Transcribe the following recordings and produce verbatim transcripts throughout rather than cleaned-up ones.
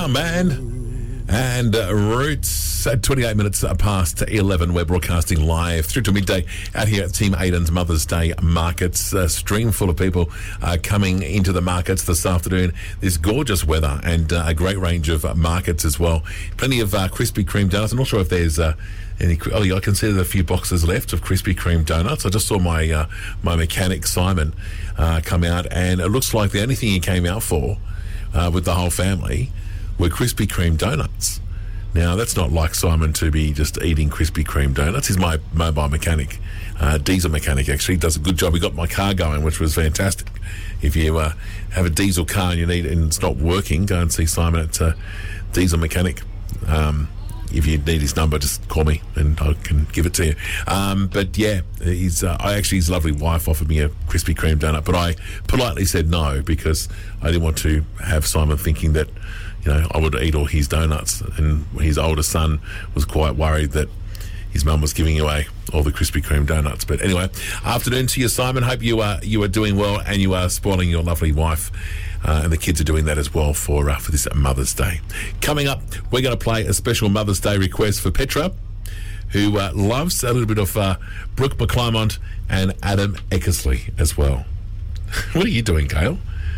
Yeah, man. And uh, Roots at twenty-eight minutes past eleven. We're broadcasting live through to midday out here at Team Aiden's Mother's Day Markets. A stream full of people uh, coming into the markets this afternoon. There's gorgeous weather and uh, a great range of uh, markets as well. Plenty of uh, Krispy Kreme donuts. I'm not sure if there's uh, any... Oh, yeah, I can see there's a few boxes left of Krispy Kreme donuts. I just saw my uh, my mechanic, Simon, uh, come out, and it looks like the only thing he came out for uh, with the whole family were Krispy Kreme donuts. Now, that's not like Simon to be just eating Krispy Kreme donuts. He's my mobile mechanic, uh, diesel mechanic, actually. He does a good job. He got my car going, which was fantastic. If you uh, have a diesel car and you need and it's not working, go and see Simon at uh, Diesel Mechanic. Um, if you need his number, just call me and I can give it to you. Um, but yeah, he's, uh, I actually, his lovely wife offered me a Krispy Kreme donut, but I politely said no because I didn't want to have Simon thinking that, you know, I would eat all his donuts. And his older son was quite worried that his mum was giving away all the Krispy Kreme donuts. But anyway, afternoon to you, Simon. Hope you are you are doing well and you are spoiling your lovely wife. Uh, and the kids are doing that as well for uh, for this Mother's Day. Coming up, we're going to play a special Mother's Day request for Petra, who uh, loves a little bit of uh, Brooke McClymont and Adam Eckersley as well. What are you doing, Gail?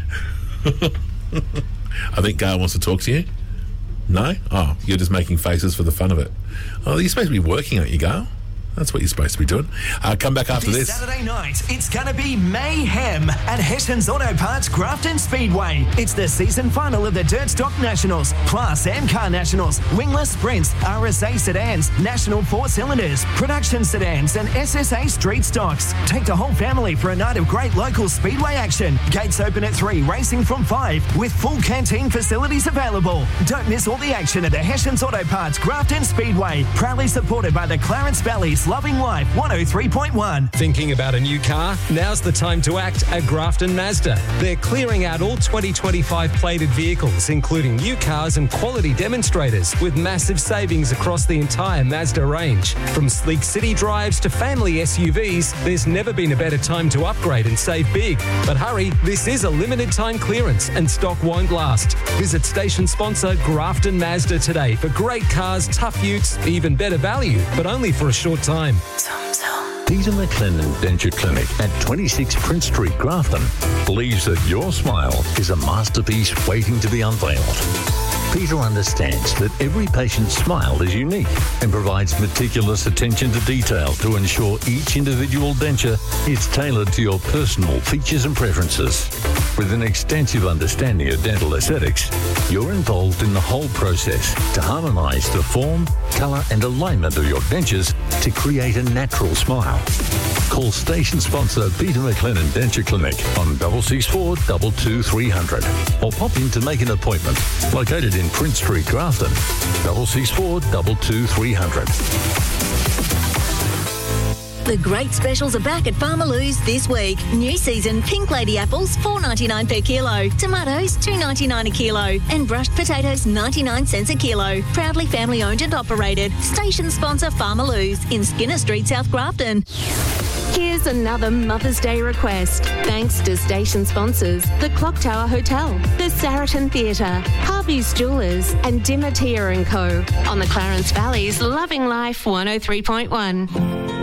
I think Gail wants to talk to you. No? Oh, you're just making faces for the fun of it. Oh, you're supposed to be working, aren't you, Gail? That's what you're supposed to be doing. Uh, come back after this. This Saturday night, it's going to be mayhem at Hession's Auto Parts Grafton Speedway. It's the season final of the Dirt Stock Nationals, plus M Car Nationals, wingless sprints, R S A sedans, National four cylinders, production sedans, and S S A street stocks. Take the whole family for a night of great local speedway action. Gates open at three, racing from five, with full canteen facilities available. Don't miss all the action at the Hession's Auto Parts Grafton Speedway, proudly supported by the Clarence Valley's Loving Life one oh three point one. Thinking about a new car? Now's the time to act at Grafton Mazda. They're clearing out all twenty twenty-five plated vehicles, including new cars and quality demonstrators, with massive savings across the entire Mazda range. From sleek city drives to family S U Vs, there's never been a better time to upgrade and save big. But hurry, this is a limited time clearance and stock won't last. Visit station sponsor Grafton Mazda today for great cars, tough utes, even better value, but only for a short time. Peter McLennan Denture Clinic at twenty-six Prince Street, Grafton, believes that your smile is a masterpiece waiting to be unveiled. Peter understands that every patient's smile is unique and provides meticulous attention to detail to ensure each individual denture is tailored to your personal features and preferences. With an extensive understanding of dental aesthetics, you're involved in the whole process to harmonise the form, colour and alignment of your dentures to create a natural smile. Call station sponsor Peter McLennan Denture Clinic on double six four two two three hundred or pop in to make an appointment. Located in Prince Street, Grafton, double six four two two three hundred. The great specials are back at Farmer Lou's this week. New season pink lady apples four ninety-nine per kilo, tomatoes two ninety-nine a kilo, and brushed potatoes ninety-nine cents a kilo. Proudly family owned and operated. Station sponsor Farmer Lou's in Skinner Street, South Grafton. Here's another Mother's Day request. Thanks to station sponsors, the Clock Tower Hotel, the Saraton Theatre, Harvey's Jewellers and Dimatia and Co. on the Clarence Valley's Loving Life one oh three point one.